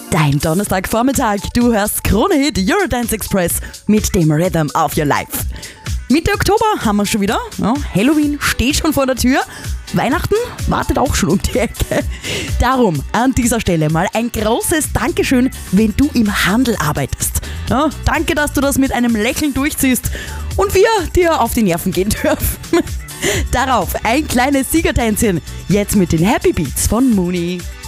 Dein Donnerstagvormittag, du hörst Krone-Hit Eurodance Express mit dem Rhythm of Your Life. Mitte Oktober haben wir schon wieder. Ja, Halloween steht schon vor der Tür. Weihnachten wartet auch schon um die Ecke. Darum an dieser Stelle mal ein großes Dankeschön, wenn du im Handel arbeitest. Ja, danke, dass du das mit einem Lächeln durchziehst und wir dir auf die Nerven gehen dürfen. Darauf ein kleines Siegertänzchen, jetzt mit den Happy Beats von Mooney.